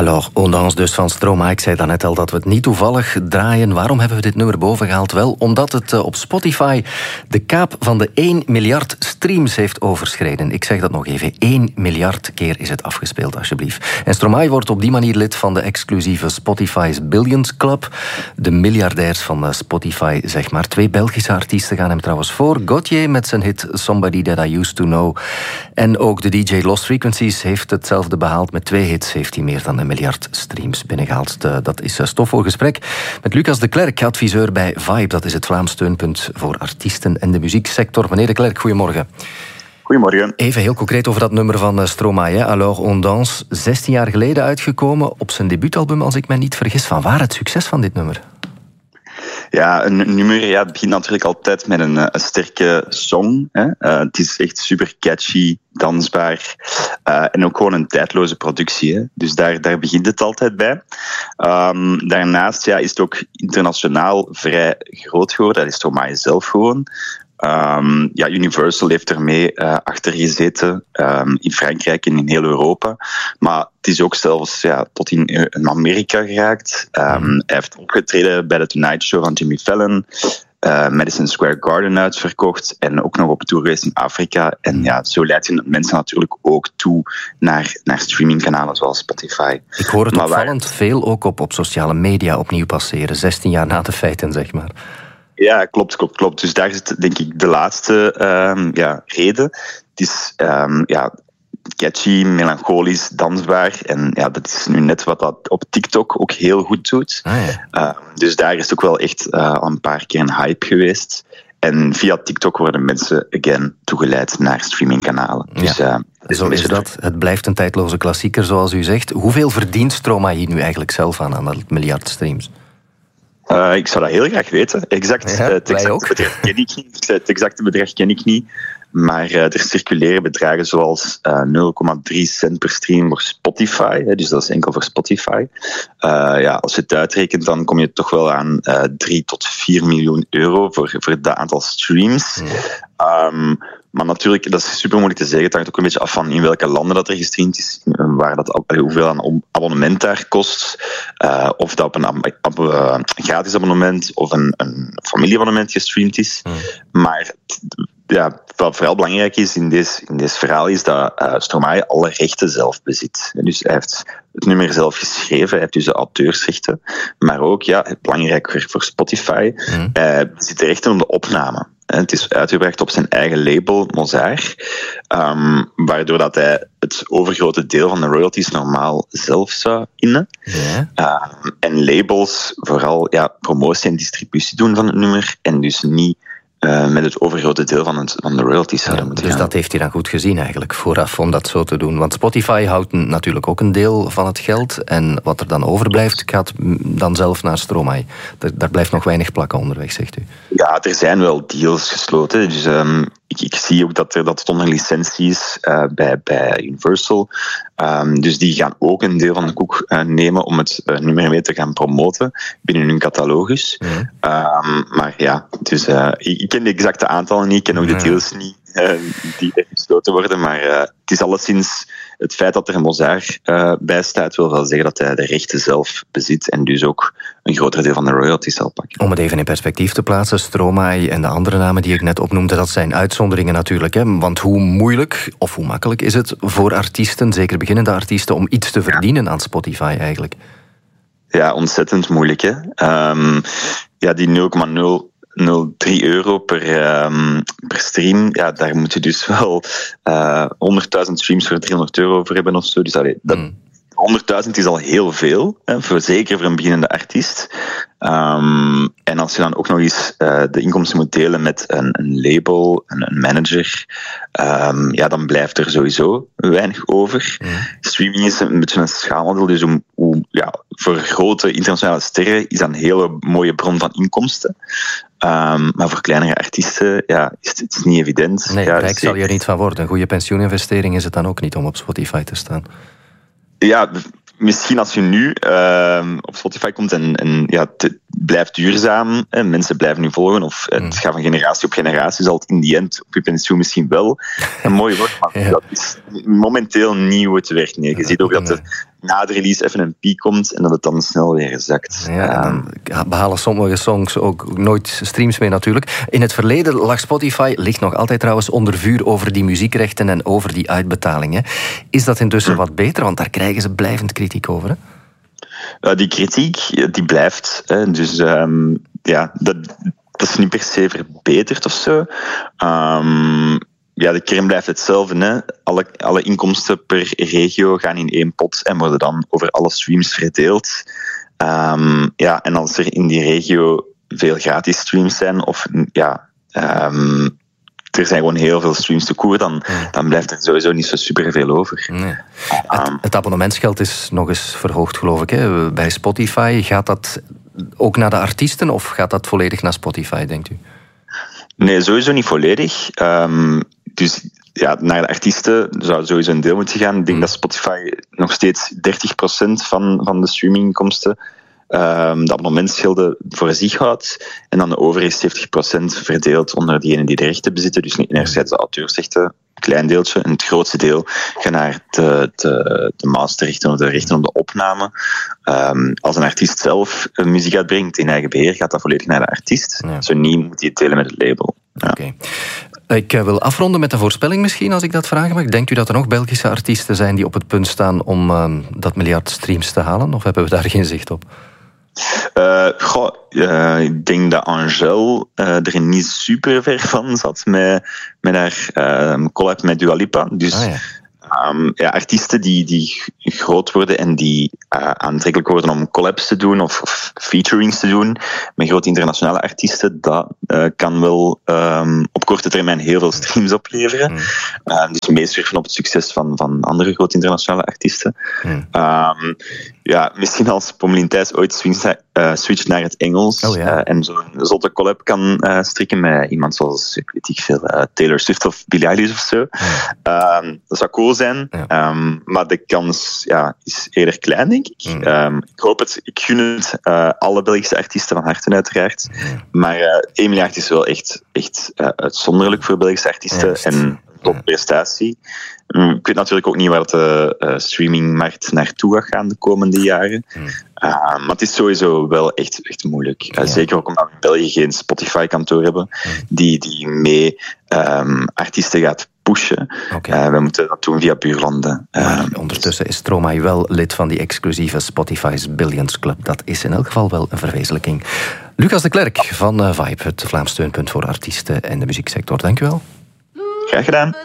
Alors, Ondanse dus van Stromae. Ik zei daarnet al dat we het niet toevallig draaien. Waarom hebben we dit nummer bovengehaald? Wel, omdat het op Spotify de kaap van de 1 miljard streams heeft overschreden. Ik zeg dat nog even. 1 miljard keer is het afgespeeld, alsjeblieft. En Stromae wordt op die manier lid van de exclusieve Spotify's Billions Club. De miljardairs van Spotify, zeg maar. 2 Belgische artiesten gaan hem trouwens voor. Gauthier met zijn hit Somebody That I Used To Know. En ook de DJ Lost Frequencies heeft hetzelfde behaald. Met 2 hits heeft hij meer dan 1 miljard streams binnengehaald. Dat is stof voor gesprek met Lucas de Klerk, adviseur bij Vibe. Dat is het Vlaams steunpunt voor artiesten en de muzieksector. Meneer de Klerk, goedemorgen. Goedemorgen. Even heel concreet over dat nummer van Stromae. Alors Ondanse, 16 jaar geleden uitgekomen op zijn debuutalbum, als ik mij niet vergis. Van waar het succes van dit nummer? Ja, een nummer het begint natuurlijk altijd met een sterke song. Hè. Het is echt super catchy, dansbaar en ook gewoon een tijdloze productie. Hè. Dus daar begint het altijd bij. Daarnaast is het ook internationaal vrij groot geworden. Dat is Stromae zelf gewoon. Universal heeft ermee achter gezeten in Frankrijk en in heel Europa. Maar het is ook zelfs tot in Amerika geraakt. Hij heeft opgetreden bij de Tonight Show van Jimmy Fallon. Madison Square Garden uitverkocht en ook nog op tour geweest in Afrika. En zo leidt je mensen natuurlijk ook toe naar streamingkanalen zoals Spotify. Ik hoor het opvallend veel ook op sociale media opnieuw passeren. 16 jaar na de feiten, zeg maar. Ja, klopt. Dus daar zit denk ik de laatste reden. Het is catchy, melancholisch, dansbaar. En dat is nu net wat dat op TikTok ook heel goed doet. Dus daar is het ook wel echt al een paar keer een hype geweest. En via TikTok worden mensen again toegeleid naar streamingkanalen. Dus, zo is dat. Het blijft een tijdloze klassieker, zoals u zegt. Hoeveel verdient Stromae nu eigenlijk zelf aan dat miljard streams? Ik zou dat heel graag weten. Het exacte bedrag ken ik niet. Maar er circuleren bedragen zoals 0,3 cent per stream voor Spotify. Dus dat is enkel voor Spotify. Als je het uitrekent, dan kom je toch wel aan 3 tot 4 miljoen euro voor dat aantal streams. Maar natuurlijk, dat is super moeilijk te zeggen. Het hangt ook een beetje af van in welke landen dat er gestreamd is, hoeveel een abonnement daar kost. Of dat op een gratis abonnement of een familieabonnement gestreamd is. Maar wat vooral belangrijk is in deze verhaal is dat Stromae alle rechten zelf bezit. Dus hij heeft het nummer zelf geschreven, hij heeft dus de auteursrechten. Maar ook, belangrijk voor Spotify, hij bezit de rechten op de opname. Het is uitgebracht op zijn eigen label, Mozart, waardoor dat hij het overgrote deel van de royalties normaal zelf zou innen. En labels vooral promotie en distributie doen van het nummer en dus niet met het overgrote deel van de royalties zouden moeten gaan. Dus dat heeft hij dan goed gezien eigenlijk, vooraf, om dat zo te doen. Want Spotify houdt natuurlijk ook een deel van het geld. En wat er dan overblijft, gaat dan zelf naar Stromae. Daar blijft nog weinig plakken onderweg, zegt u. Ja, er zijn wel deals gesloten. Dus ik zie ook dat het onder licentie is bij Universal. Dus die gaan ook een deel van de koek nemen om het nummer mee te gaan promoten binnen hun catalogus. Maar dus ik ken de exacte aantallen niet, ik ken ook de deals niet die er gesloten worden, maar het is alleszins het feit dat er een Mozart bij staat, wil wel zeggen dat hij de rechten zelf bezit en dus ook een groter deel van de royalties zal pakken. Om het even in perspectief te plaatsen, Stromae en de andere namen die ik net opnoemde, dat zijn uitzonderingen natuurlijk. Hè? Want hoe moeilijk of hoe makkelijk is het voor artiesten, zeker beginnende artiesten, om iets te verdienen aan Spotify eigenlijk? Ja, ontzettend moeilijk. Hè? Die 0,003 euro per stream, daar moet je dus wel 100.000 streams voor 300 euro voor hebben of zo. Dus 100.000 is al heel veel, zeker voor een beginnende artiest. En als je dan ook nog eens de inkomsten moet delen met een label, een manager, dan blijft er sowieso weinig over. Streaming is een beetje een schaalmodel, dus voor grote internationale sterren is dat een hele mooie bron van inkomsten. Maar voor kleinere artiesten is het niet evident. Nee, rijk zal je er niet van worden. Een goede pensioeninvestering is het dan ook niet om op Spotify te staan. Ja, misschien als je nu op Spotify komt en het blijft duurzaam, en mensen blijven nu volgen, of het gaat van generatie op generatie, zal het in die end op je pensioen misschien wel een mooi worden, maar dat is momenteel niet hoe het werkt. Nee, je ziet ook dat na de release even een piek komt en dat het dan snel weer zakt. Ja, en dan behalen sommige songs ook nooit streams mee natuurlijk. In het verleden lag Spotify, ligt nog altijd trouwens, onder vuur over die muziekrechten en over die uitbetalingen. Is dat intussen wat beter? Want daar krijgen ze blijvend kritiek over, hè? Die kritiek die blijft. Hè. Dus dat is niet per se verbeterd of zo. De kern blijft hetzelfde. Hè. Alle inkomsten per regio gaan in één pot en worden dan over alle streams verdeeld. En als er in die regio veel gratis streams zijn, of er zijn gewoon heel veel streams te koer, dan blijft er sowieso niet zo superveel over. Nee. Het abonnementsgeld is nog eens verhoogd, geloof ik. Hè? Bij Spotify, gaat dat ook naar de artiesten of gaat dat volledig naar Spotify, denkt u? Nee, sowieso niet volledig. Dus naar de artiesten zou sowieso een deel moeten gaan. Ik denk dat Spotify nog steeds 30% van de streaminginkomsten de abonnementsgelden voor zich houdt. En dan de overige 70% verdeeld onder diegenen die de rechten bezitten. Dus enerzijds de auteursrechten, een klein deeltje. En het grootste deel gaat naar de masterrechten of de rechten op de opname. Als een artiest zelf muziek uitbrengt in eigen beheer, gaat dat volledig naar de artiest. Ja. Zo niet moet hij het delen met het label. Ja. Oké. Ik wil afronden met een voorspelling misschien, als ik dat vragen mag. Denkt u dat er nog Belgische artiesten zijn die op het punt staan om dat miljard streams te halen? Of hebben we daar geen zicht op? Ik denk dat Angèle er niet super ver van zat met haar collab met Dua Lipa. Dus artiesten die groot worden en die aantrekkelijk worden om collabs te doen of featurings te doen met grote internationale artiesten, dat kan wel op korte termijn heel veel streams opleveren. Dus meesurfen op het succes van andere grote internationale artiesten. Misschien als Pommelien Thijs ooit switcht naar het Engels en zo'n zotte collab kan strikken met iemand zoals, ik weet niet veel, Taylor Swift of Billie Eilish of zo. Dat zou cool zijn, maar de kans is eerder klein, denk ik. Ik hoop het, ik gun het alle Belgische artiesten van harte uiteraard. Maar 1 miljard is wel echt uitzonderlijk voor Belgische artiesten en topprestatie. Ik weet natuurlijk ook niet waar de streamingmarkt naartoe gaat gaan de komende jaren. Maar het is sowieso wel echt moeilijk. Zeker ook omdat we in België geen Spotify-kantoor hebben die mee artiesten gaat pushen. We moeten dat doen via buurlanden. Ondertussen is Stromae wel lid van die exclusieve Spotify's Billions Club. Dat is in elk geval wel een verwezenlijking. Lucas de Klerk van Vibe, het Vlaams steunpunt voor artiesten en de muzieksector. Dank u wel. Graag gedaan.